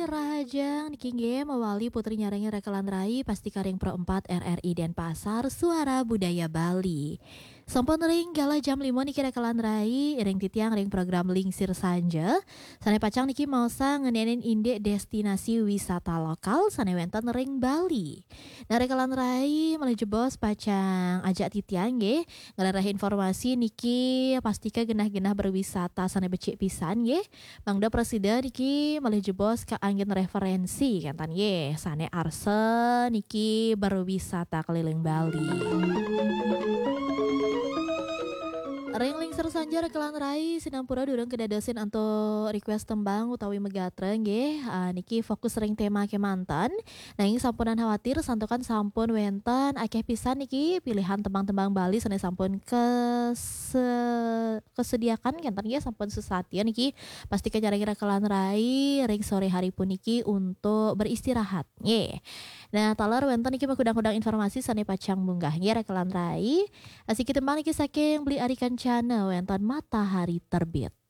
Rahajang niki nggih mawali putri nyarengi rekelan rai pasti karing pro 4 RRI Denpasar Suara Budaya Bali. Sampun ring gala jam 5 niki rekelan rai ring titiang ring program Lingsir Sanja. Sane pacang niki mausa ngenenin inde destinasi wisata lokal sane wenten ring Bali. Nah rekelan rai menuju bos pacang ajak titiang nggih ngelarah informasi niki pastika genah-genah berwisata sane becik pisan nggih. Mangda presiden niki malih jebos ke angin referensi kan ye sane arse niki berwisata keliling Bali. Ringling Sanja rekelan rai sinampura durung kedadosin anto request tembang utawi megatre nggih. Niki fokus ring tema kemanten. Nanging sampunan khawatir santukan sampun wenten akeh pisan niki pilihan tembang-tembang Bali sane sampun kesediakan kenten ya sampun sesatya niki pasti kenyaring rekelan rai ring sore hari puniki untuk beristirahat. Nggih. Nah, talar wenten niki kudang-kudang informasi sane pacang munggah nggih rekelan rai. Asik tembang niki saking beli ari kancana wenten matahari terbit.